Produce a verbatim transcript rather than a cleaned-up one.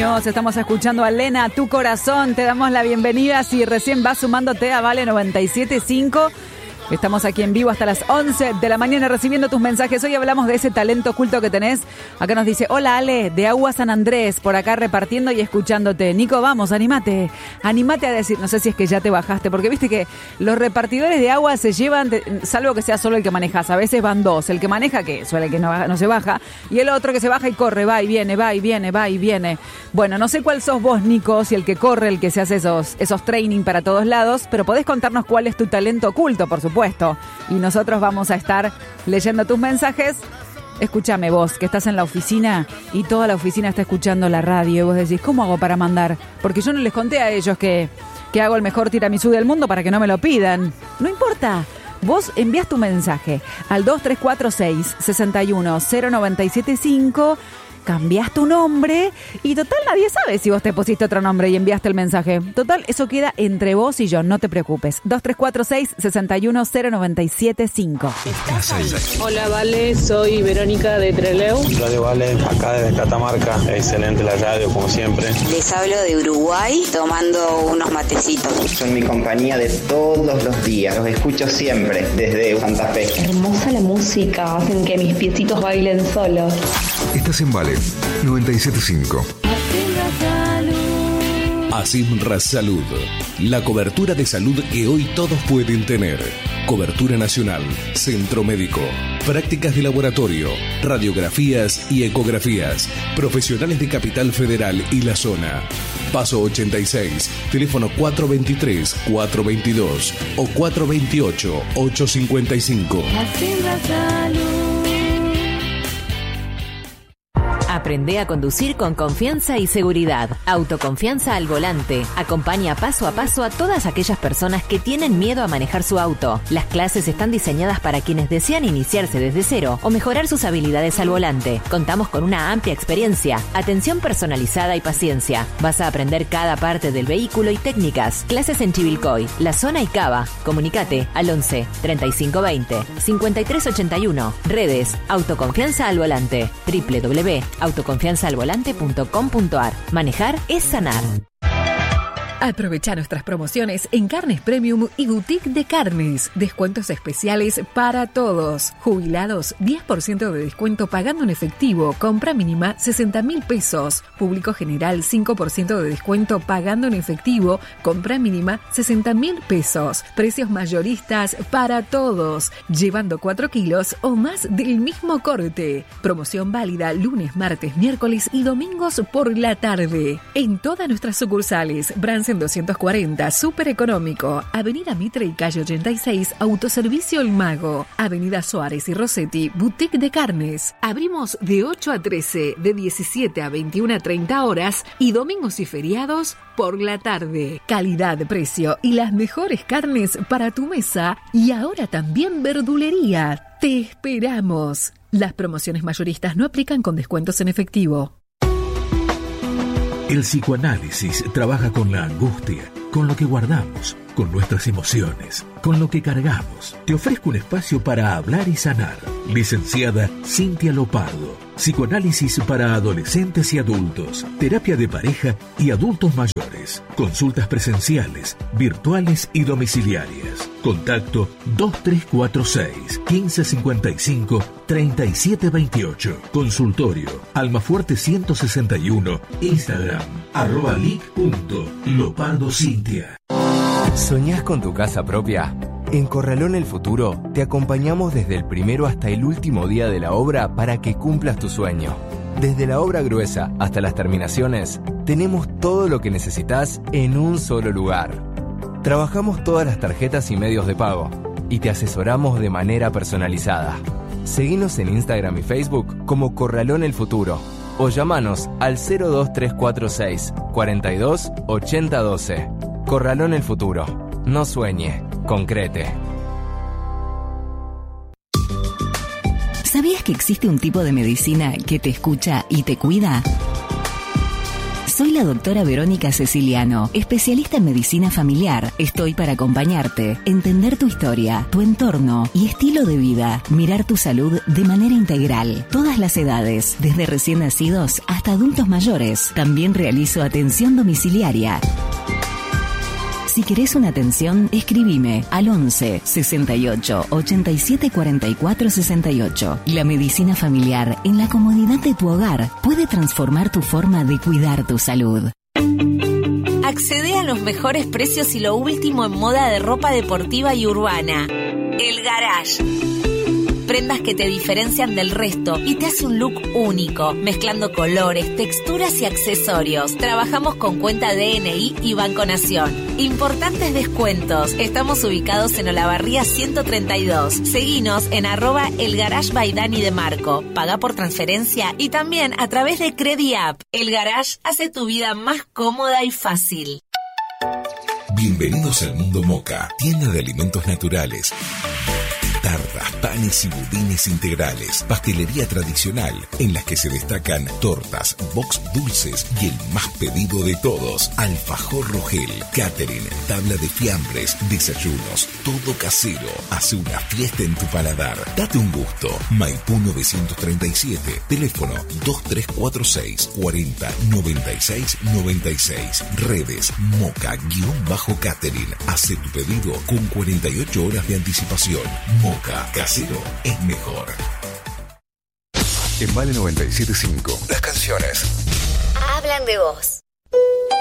años. Estamos escuchando a Lena, Tu Corazón. Te damos la bienvenida si recién vas sumándote a Vale noventa y siete punto cinco. Estamos aquí en vivo hasta las once de la mañana recibiendo tus mensajes. Hoy hablamos de ese talento oculto que tenés. Acá nos dice, hola Ale, de Agua San Andrés, por acá repartiendo y escuchándote. Nico, vamos, animate, animate a decir, no sé si es que ya te bajaste, porque viste que los repartidores de agua se llevan, de, salvo que sea solo el que manejas, a veces van dos, el que maneja que suele que no, no se baja, y el otro que se baja y corre, va y viene, va y viene, va y viene. Bueno, no sé cuál sos vos, Nico, si el que corre, el que se hace esos, esos training para todos lados, pero podés contarnos cuál es tu talento oculto, por supuesto. Y nosotros vamos a estar leyendo tus mensajes. Escúchame vos, que estás en la oficina y toda la oficina está escuchando la radio y vos decís, ¿cómo hago para mandar? Porque yo no les conté a ellos que, que hago el mejor tiramisú del mundo para que no me lo pidan. No importa. Vos envías tu mensaje al dos tres cuatro seis, seis uno cero nueve siete cinco. Cambiás tu nombre y total nadie sabe si vos te pusiste otro nombre y enviaste el mensaje. Total, eso queda entre vos y yo, no te preocupes. dos tres cuatro seis, seis uno cero nueve siete cinco. Hola Vale, soy Verónica de Trelew. Radio Vale, acá desde Catamarca. Excelente la radio, como siempre. Les hablo de Uruguay, tomando unos matecitos. Son mi compañía de todos los días. Los escucho siempre, desde Santa Fe. Hermosa la música, hacen que mis piecitos bailen solos. Estás en Vale noventa y siete punto cinco. Asimra Salud, la cobertura de salud que hoy todos pueden tener. Cobertura nacional, centro médico, prácticas de laboratorio, radiografías y ecografías, profesionales de Capital Federal y la zona. Paso ochenta y seis, teléfono cuatro dos tres, cuatro dos dos o cuatro dos ocho, ocho cinco cinco. Asimra Salud. Aprende a conducir con confianza y seguridad. Autoconfianza al volante. Acompaña paso a paso a todas aquellas personas que tienen miedo a manejar su auto. Las clases están diseñadas para quienes desean iniciarse desde cero o mejorar sus habilidades al volante. Contamos con una amplia experiencia, atención personalizada y paciencia. Vas a aprender cada parte del vehículo y técnicas. Clases en Chivilcoy, La Zona y Cava. Comunicate al once, treinta y cinco veinte, cincuenta y tres ochenta y uno. Redes, Autoconfianza al volante. doble u doble u doble u punto autoconfianza al volante punto com punto a r. Manejar es sanar. Aprovecha nuestras promociones en Carnes Premium y Boutique de Carnes. Descuentos especiales para todos. Jubilados, diez por ciento de descuento pagando en efectivo. Compra mínima sesenta mil pesos. Público general, cinco por ciento de descuento pagando en efectivo. Compra mínima sesenta mil pesos. Precios mayoristas para todos. Llevando cuatro kilos o más del mismo corte. Promoción válida lunes, martes, miércoles y domingos por la tarde. En todas nuestras sucursales. Bransen doscientos cuarenta, súper económico. Avenida Mitre y calle ochenta y seis, Autoservicio El Mago. Avenida Suárez y Rossetti, Boutique de Carnes. Abrimos de ocho a trece, de diecisiete a veintiuna a treinta horas y domingos y feriados por la tarde. Calidad, precio y las mejores carnes para tu mesa y ahora también verdulería. Te esperamos. Las promociones mayoristas no aplican con descuentos en efectivo. El psicoanálisis trabaja con la angustia, con lo que guardamos, con nuestras emociones, con lo que cargamos. Te ofrezco un espacio para hablar y sanar. Licenciada Cintia Lopardo. Psicoanálisis para adolescentes y adultos. Terapia de pareja y adultos mayores. Consultas presenciales, virtuales y domiciliarias. Contacto dos tres cuatro seis, quince cincuenta y cinco, treinta y siete veintiocho. Consultorio Almafuerte ciento sesenta y uno. Instagram arroba lic punto lopardo cintia. ¿Soñás con tu casa propia? En Corralón El Futuro te acompañamos desde el primero hasta el último día de la obra para que cumplas tu sueño. Desde la obra gruesa hasta las terminaciones, tenemos todo lo que necesitas en un solo lugar. Trabajamos todas las tarjetas y medios de pago y te asesoramos de manera personalizada. Seguinos en Instagram y Facebook como Corralón El Futuro o llamanos al cero dos tres cuatro seis, cuarenta y dos, ochenta doce. Corralón El Futuro. No sueñe, concrete. ¿Sabías que existe un tipo de medicina que te escucha y te cuida? Soy la doctora Verónica Ceciliano, especialista en medicina familiar. Estoy para acompañarte, entender tu historia, tu entorno y estilo de vida. Mirar tu salud de manera integral. Todas las edades, desde recién nacidos hasta adultos mayores. También realizo atención domiciliaria. Si querés una atención, escribime al once, sesenta y ocho, ochenta y siete, cuarenta y cuatro, sesenta y ocho. La medicina familiar, en la comodidad de tu hogar, puede transformar tu forma de cuidar tu salud. Accede a los mejores precios y lo último en moda de ropa deportiva y urbana. El Garage. Prendas que te diferencian del resto y te hace un look único, mezclando colores, texturas y accesorios. Trabajamos con cuenta D N I y Banco Nación. Importantes descuentos. Estamos ubicados en Olavarría ciento treinta y dos. Seguinos en arroba El Garage by Dani de Marco. Paga por transferencia y también a través de CrediApp. El Garage hace tu vida más cómoda y fácil. Bienvenidos al Mundo Moca, tienda de alimentos naturales. Tartas, panes y budines integrales, pastelería tradicional, en las que se destacan tortas, box dulces y el más pedido de todos, alfajor Rogel, catering, tabla de fiambres, desayunos, todo casero. Hace una fiesta en tu paladar. Date un gusto. Maipú novecientos treinta y siete, teléfono dos tres cuatro seis, cuarenta, noventa y seis, noventa y seis. Redes Moca-catering. Hace tu pedido con cuarenta y ocho horas de anticipación. Moca, casero es mejor. En Vale noventa y siete punto cinco, las canciones hablan de vos.